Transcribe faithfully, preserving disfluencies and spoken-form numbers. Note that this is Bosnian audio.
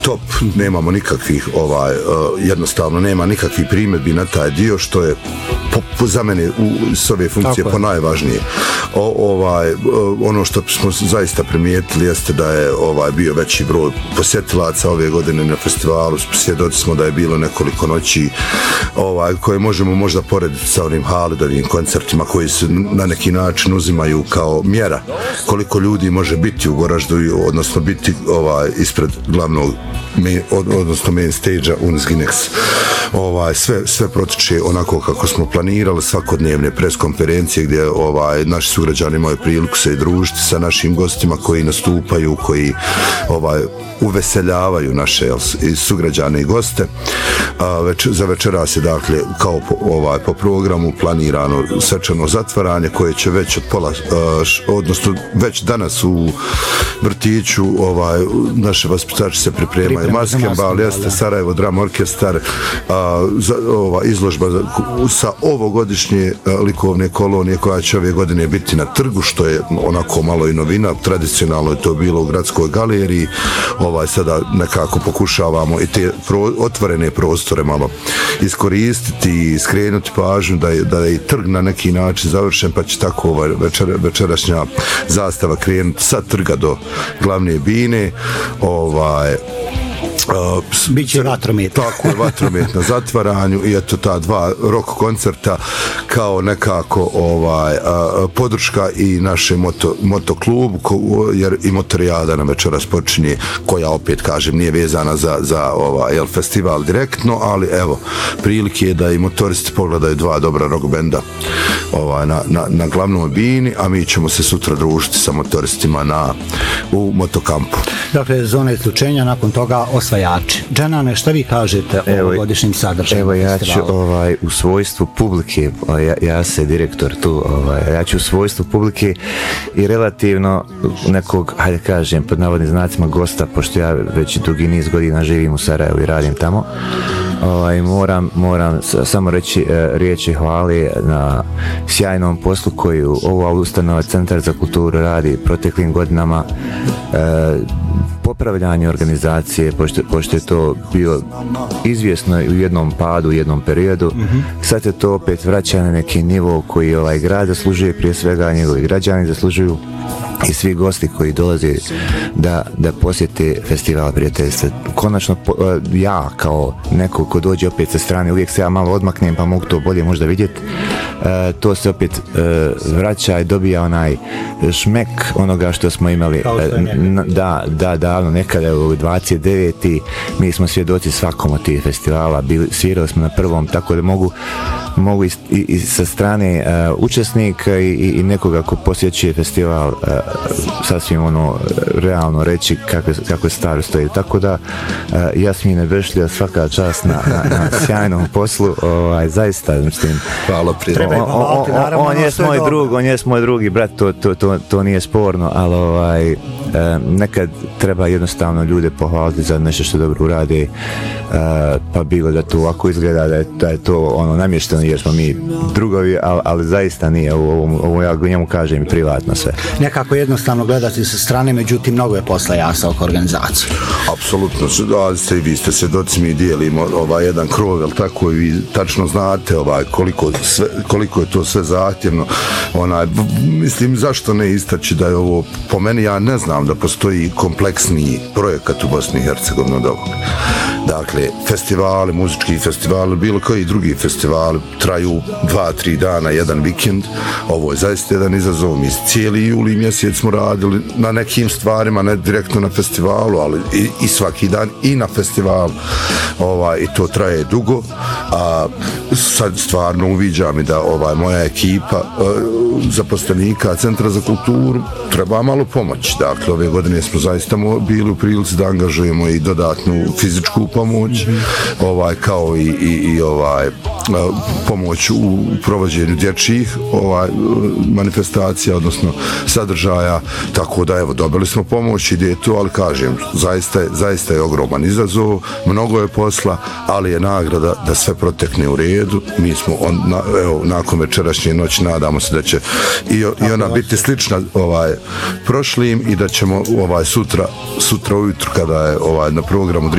top, nemamo nikakvih ovaj, jednostavno nema nikakvih primjedbi na taj dio, što je po, po, za mene u, s ove funkcije po najvažnije. O, ovaj, ono što smo zaista primijetili jeste da je ovaj, bio veći broj posjetilaca ove godine na festivalu. Svjedoci smo da je bilo nekoliko noći ovaj, koje možemo možda porediti sa onim Halidovim koncertima koji se na neki način uzimaju kao mjera koliko ljudi može biti u Goraždu, odnosno biti ovaj, ispred glavnog main, odnosno main stage-a Unzginex. Ovaj, sve, sve protiče onako kako smo planirali, svakodnevne preskonferencije gdje ovaj, naši sugrađani imaju priliku se družiti sa našim gostima koji nastupaju, koji ovaj, uveseljavaju naše jel, sugrađane i goste. A, već, za večeras je dakle kao po, ovaj, po programu planirano svečano zatvaranje koje će već od pola, a, š, odnosno već danas u vrtiću ovaj, naše vaspitači se pripremaju. Maskembal jeste Sarajevo Drama Orkestar, a, za, ova, izložba za, sa ovogodišnje a, likovne kolonije koja će ove godine biti na trgu, što je onako malo i novina. Tradicionalno je to bilo u gradskoj galeriji. Ovaj, sada nekako pokušavamo i te pro, otvorene prostore malo iskoristiti i skrenuti pažnju da je, da je i trg na neki način završen, pa će tako ovaj večer, večerašnja zastava krenuti sa trga do glavne bine. Ovaj, Uh, Biće vatromet. Tako je, vatromet na zatvaranju i eto ta dva rock koncerta kao nekako ovaj, uh, podrška i naše moto, motoklubu, ko, jer i motorijada na večeras počinje, koja opet kažem nije vezana za, za ovaj, jel, festival direktno, ali evo, prilike je da i motoristi pogledaju dva dobra rock benda ovaj, na, na, na glavnoj bini, a mi ćemo se sutra družiti sa motoristima na, u motokampu. Dakle, zona isključenja, nakon toga osvajači. Dženane, šta vi kažete o ovogodišnjim sadržajima? Evo ja ću ovaj, u svojstvu publike, ja, ja se direktor tu, ovaj, ja ću u svojstvu publike i relativno nekog, hajde kažem, pod navodnim znacima gosta, pošto ja već dugi niz godina živim u Sarajevu i radim tamo, ovaj, moram, moram samo reći e, riječi hvali na sjajnom poslu koju ova ustanova Centar za kulturu radi proteklim godinama, e, popravljanje organizacije, pošto, pošto je to bio izvjesno u jednom padu, u jednom periodu. Mm-hmm. Sad je to opet vraća na neki nivo koji ovaj grad zaslužuje, prije svega njegovi građani zaslužuju i svi gosti koji dolaze da, da posjete festival prijateljstva. Konačno ja kao neko ko dođe opet sa strane, uvijek se ja malo odmaknem pa mogu to bolje možda vidjeti, e, to se opet e, vraća i dobija onaj šmek onoga što smo imali e, n, da, da, davno nekada u dvadeset deveti mi smo svjedoci svakom od tih festivala, bili, svirali smo na prvom, tako da mogu mogu i, i, i sa strane uh, učesnika i, i, i nekoga ko posjećuje festival uh, sasvim ono realno reći kako, kako je stvar stoji. Tako da uh, Jasmine Bešlija, svaka čast na, na, na sjajnom poslu, ovaj, zaista mislim, hvala prije. On, on, on, on je moj drug, on je moj drugi brat, to, to, to, to nije sporno, ali ovaj, uh, nekad treba jednostavno ljude pohvaliti za nešto što dobro urade, uh, pa bilo da to ovako izgleda da je, da je to ono namješteno jer smo mi drugovi, ali, ali zaista nije, ovo, ovo ja njemu kažem privatno sve. Nekako jednostavno gledati sa strane, međutim mnogo je posla jasa oko organizacije. Apsolutno, da ste i vi ste svjedoci, mi dijelimo ovaj jedan krov, jel tako, i vi tačno znate ovaj, koliko, sve, koliko je to sve zahtjevno. Onaj, mislim, zašto ne istaći da je ovo, po meni ja ne znam da postoji kompleksniji projekat u Bosni i Hercegovini od ovog. Dakle, festivali, muzički festivali, bilo koji drugi festivali traju dva, tri dana, jedan vikend. Ovo je zaista jedan izazov. Mi cijeli juli mjesec smo radili na nekim stvarima, ne direktno na festivalu, ali i, i svaki dan i na festivalu. Ovaj, i to traje dugo. A sad stvarno uviđam i da ovaj, moja ekipa uh, zaposlenika Centra za kulturu treba malo pomoć. Dakle, ove godine smo zaista bili u prilici da angažujemo i dodatnu fizičku pomoć, mm-hmm. ovaj, kao i, i, i ovaj, pomoć u provođenju dječjih ovaj, manifestacija, odnosno sadržaja, tako da evo, dobili smo pomoć, ide to, ali kažem, zaista je, zaista je ogroman izazov, mnogo je posla, ali je nagrada da sve protekne u redu. Mi smo, on, na, evo, nakon večerašnje noći nadamo se da će i, i ona biti slična ovaj, prošlim i da ćemo ovaj, sutra, sutra ujutru kada je ovaj, na programu